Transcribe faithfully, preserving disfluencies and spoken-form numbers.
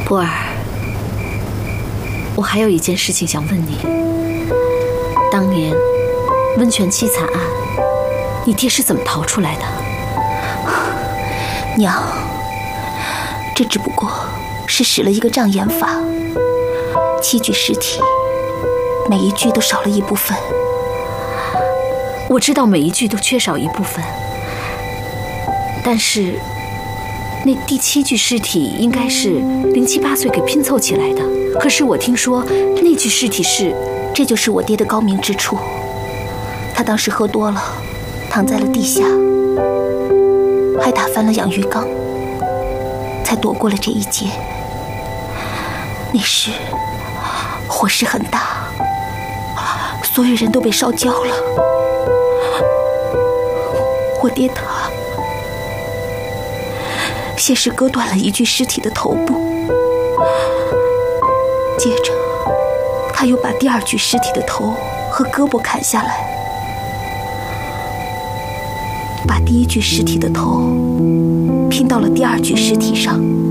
普洱，我还有一件事情想问你。当年温泉凄惨案，你爹是怎么逃出来的？ 娘，这只不过是使了一个障眼法，七具尸体，每一具都少了一部分。 我知道每一具都缺少一部分，但是那第七具尸体应该是零七八碎给拼凑起来的。可是我听说那具尸体是…… 这就是我爹的高明之处。他当时喝多了，躺在了地下，还打翻了养鱼缸，才躲过了这一劫。那时火势很大，所有人都被烧焦了。我爹他先是割断了一具尸体的头部，接着他又把第二具尸体的头和胳膊砍下来，把第一具尸体的头拼到了第二具尸体上。